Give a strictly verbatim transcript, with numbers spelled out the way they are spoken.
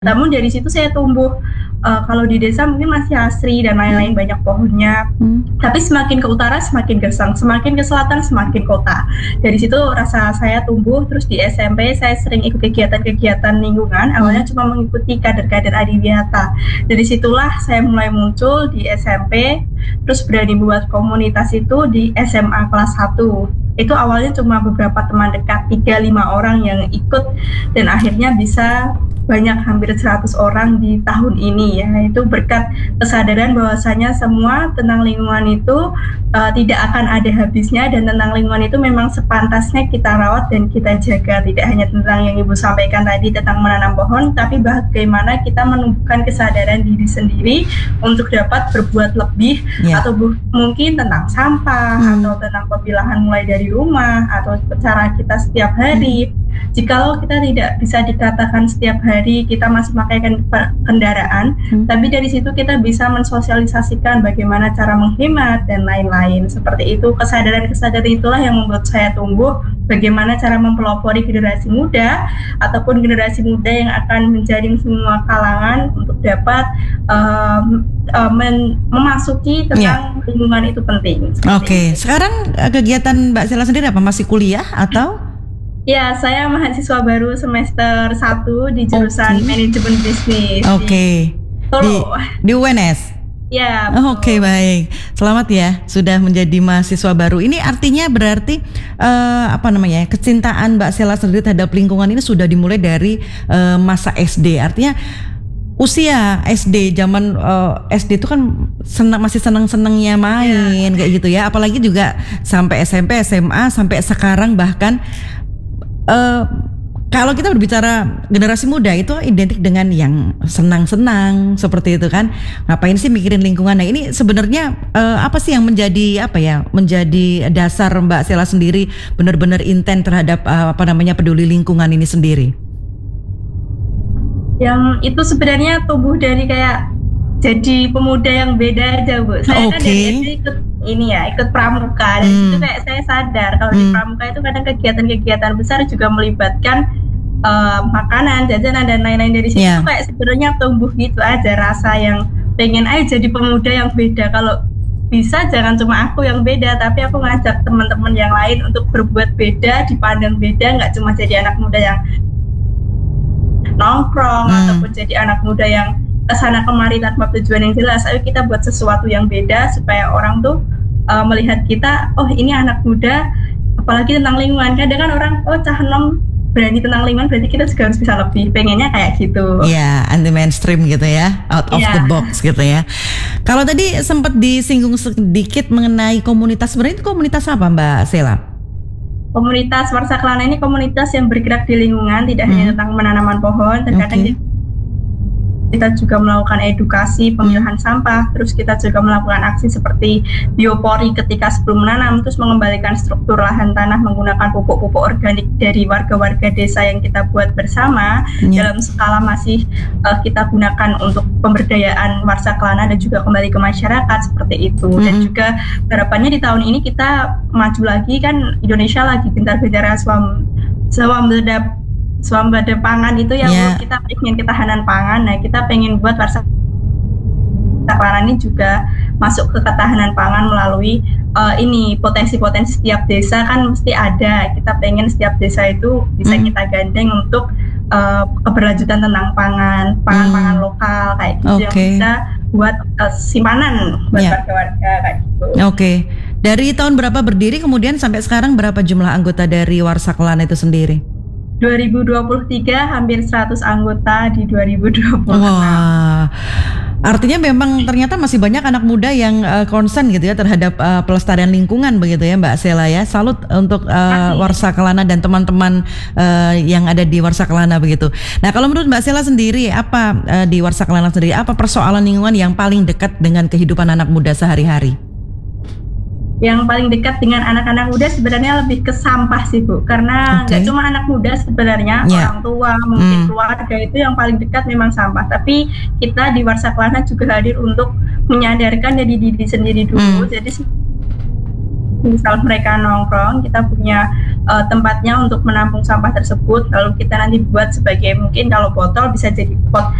Namun dari situ saya tumbuh, eee, kalau di desa mungkin masih asri dan lain-lain banyak pohonnya, hmm. tapi semakin ke utara semakin gersang, semakin ke selatan semakin kota. Dari situ rasa saya tumbuh, terus di S M P saya sering ikut kegiatan-kegiatan lingkungan, awalnya Hmm. cuma mengikuti kader-kader adiwiyata. Dari situlah saya mulai muncul di S M P, terus berani buat komunitas itu di S M A kelas satu. Itu awalnya cuma beberapa teman dekat, tiga, lima orang yang ikut dan akhirnya bisa banyak hampir seratus orang di tahun ini ya, itu berkat kesadaran bahwasanya semua tentang lingkungan itu uh, tidak akan ada habisnya dan tentang lingkungan itu memang sepantasnya kita rawat dan kita jaga. Tidak hanya tentang yang Ibu sampaikan tadi tentang menanam pohon, tapi bagaimana kita menumbuhkan kesadaran diri sendiri untuk dapat berbuat lebih yeah. atau bu- mungkin tentang sampah hmm. atau tentang pemilahan mulai dari rumah atau cara kita setiap hari. Hmm. Jikalau kita tidak bisa dikatakan setiap hari kita masih pakai kendaraan, hmm. tapi dari situ kita bisa mensosialisasikan bagaimana cara menghemat dan lain-lain. Seperti itu, kesadaran-kesadaran itulah yang membuat saya tumbuh, bagaimana cara mempelopori generasi muda ataupun generasi muda yang akan menjaring semua kalangan untuk dapat um, um, men- memasuki tentang yeah. lingkungan itu penting. Oke, okay. Sekarang kegiatan Mbak Sela sendiri apa? Masih kuliah atau? Ya, saya mahasiswa baru semester satu di jurusan okay. Manajemen Bisnis. Oke. Okay. Di, di U N S? Ya. Oh, Oke, okay, baik. Selamat ya sudah menjadi mahasiswa baru. Ini artinya berarti uh, apa namanya? Kecintaan Mbak Sela sendiri terhadap lingkungan ini sudah dimulai dari uh, masa S D. Artinya usia S D, zaman uh, S D itu kan senang, masih senang-senangnya main yeah. kayak gitu ya. Apalagi juga sampai S M P, S M A, sampai sekarang bahkan Uh, kalau kita berbicara generasi muda itu identik dengan yang senang-senang seperti itu kan, ngapain sih mikirin lingkungan? Nah ini sebenarnya uh, apa sih yang menjadi apa ya menjadi dasar Mbak Sela sendiri benar-benar intent terhadap uh, apa namanya peduli lingkungan ini sendiri? Yang itu sebenarnya tumbuh dari kayak jadi pemuda yang beda aja Bu. Saya okay. kan dari S D ikut ini ya, ikut pramuka. Dan hmm. situ kayak saya sadar kalau hmm. di pramuka itu kadang kegiatan-kegiatan besar juga melibatkan uh, makanan, jajanan dan lain-lain. Dari situ yeah. kayak sebenarnya tumbuh gitu aja rasa yang pengen aja jadi pemuda yang beda. Kalau bisa jangan cuma aku yang beda, tapi aku ngajak teman-teman yang lain untuk berbuat beda, dipandang beda, nggak cuma jadi anak muda yang nongkrong hmm. ataupun jadi anak muda yang kesana kemari tanpa tujuan yang jelas. Ayo kita buat sesuatu yang beda supaya orang tuh uh, melihat kita, oh ini anak muda, apalagi tentang lingkungan. Kadang kan orang, oh cah enom berani tentang lingkungan, berarti kita juga harus bisa lebih. Pengennya kayak gitu. Iya, yeah, anti mainstream gitu ya, out of yeah. the box gitu ya. Kalau tadi sempat disinggung sedikit mengenai komunitas, sebenarnya itu komunitas apa Mbak Sela? Komunitas Warsa Kelana ini komunitas yang bergerak di lingkungan, tidak hmm. hanya tentang penanaman pohon, terkadang okay. kita juga melakukan edukasi pemilahan hmm. sampah, terus kita juga melakukan aksi seperti biopori ketika sebelum menanam, terus mengembalikan struktur lahan tanah menggunakan pupuk-pupuk organik dari warga-warga desa yang kita buat bersama hmm. dalam skala masih uh, kita gunakan untuk pemberdayaan Warsa Kelana dan juga kembali ke masyarakat seperti itu. Hmm. Dan juga harapannya di tahun ini kita maju lagi, kan Indonesia lagi gencar-gencarnya swam swambada swambada pangan itu yang yeah. kita ingin ketahanan pangan. Nah kita pengen buat Warsa Kelana ini juga masuk ke ketahanan pangan melalui uh, ini potensi-potensi setiap desa kan mesti ada. Kita pengen setiap desa itu bisa mm. kita gandeng untuk uh, keberlanjutan tentang pangan, pangan-pangan mm. lokal kayak gitu okay. yang bisa buat uh, simpanan buat yeah. warga-warga kayak gitu. Oke. Okay. Dari tahun berapa berdiri kemudian sampai sekarang berapa jumlah anggota dari Warsa Kelana itu sendiri? dua ribu dua puluh tiga hampir seratus anggota di dua ribu dua puluh enam. Wah. Artinya memang ternyata masih banyak anak muda yang uh, concern gitu ya terhadap uh, pelestarian lingkungan begitu ya Mbak Sela ya. Salut untuk uh, Warsa Kelana dan teman-teman uh, yang ada di Warsa Kelana begitu. Nah, kalau menurut Mbak Sela sendiri apa uh, di Warsa Kelana sendiri apa persoalan lingkungan yang paling dekat dengan kehidupan anak muda sehari-hari? Yang paling dekat dengan anak-anak muda sebenarnya lebih ke sampah sih Bu, karena nggak okay. cuma anak muda sebenarnya, yeah. orang tua, mungkin mm. keluarga itu yang paling dekat memang sampah. Tapi kita di Warsa Kelana juga hadir untuk menyadarkan dari diri sendiri dulu. Mm. Jadi misal mereka nongkrong, kita punya uh, tempatnya untuk menampung sampah tersebut, lalu kita nanti buat sebagai mungkin kalau botol bisa jadi pot